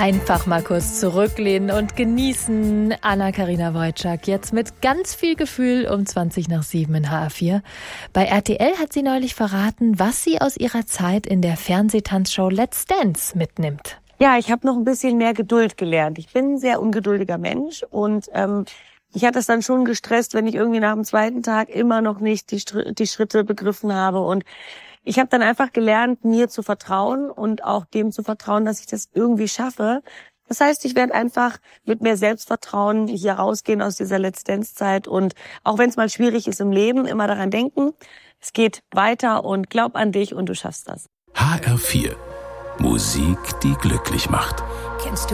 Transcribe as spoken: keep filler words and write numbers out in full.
Einfach mal kurz zurücklehnen und genießen. Anna-Karina Wojcik jetzt mit ganz viel Gefühl um zwanzig nach sieben in H R vier. Bei R T L hat sie neulich verraten, was sie aus ihrer Zeit in der Fernsehtanzshow Let's Dance mitnimmt. Ja, ich habe noch ein bisschen mehr Geduld gelernt. Ich bin ein sehr ungeduldiger Mensch und ähm, ich hatte es dann schon gestresst, wenn ich irgendwie nach dem zweiten Tag immer noch nicht die, Str- die Schritte begriffen habe. Und ich habe dann einfach gelernt, mir zu vertrauen und auch dem zu vertrauen, dass ich das irgendwie schaffe. Das heißt, ich werde einfach mit mehr Selbstvertrauen hier rausgehen aus dieser Let's Dance-Zeit und auch wenn es mal schwierig ist im Leben, immer daran denken, es geht weiter und glaub an dich und du schaffst das. H R vier. Musik, die glücklich macht. Kennst du